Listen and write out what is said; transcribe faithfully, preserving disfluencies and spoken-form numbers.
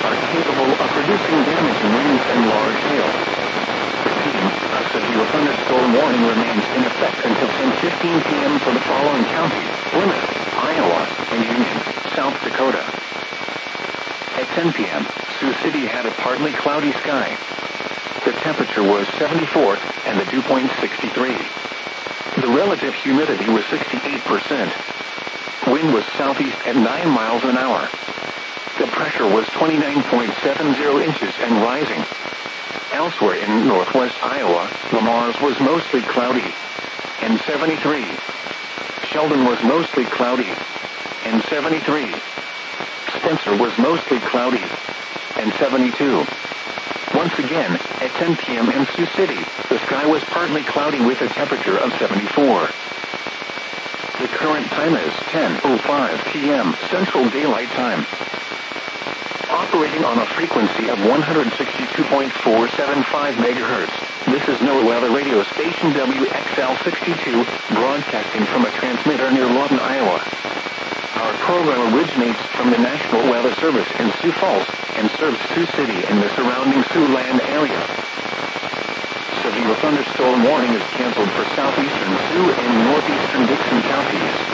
are capable of producing damaging winds and large hail. Repeating, a severe thunderstorm warning remains in effect until ten fifteen p m for the following counties: Plymouth, Iowa, and Union, South Dakota. At ten p m, Sioux City had a partly cloudy sky. The temperature was seventy-four, and the dew point sixty-three. The relative humidity was sixty-eight percent. Wind was southeast at nine miles an hour. The pressure was twenty-nine point seven zero inches and rising. Elsewhere in northwest Iowa, Le Mars was mostly cloudy, and seventy-three. Sheldon was mostly cloudy, and seventy-three. Spencer was mostly cloudy, and seventy-two. Once again, at ten p m in Sioux City, the sky was partly cloudy with a temperature of seventy-four. The current time is ten oh five p m Central Daylight Time. Operating on a frequency of one hundred sixty-two point four seven five megahertz, this is NOAA Weather Radio Station W X L sixty-two, broadcasting from a transmitter near Lawton, Iowa. Our program originates from the National Weather Service in Sioux Falls and serves Sioux City and the surrounding Siouxland area. Severe thunderstorm warning is canceled for southeastern Sioux and northeastern Dixon counties.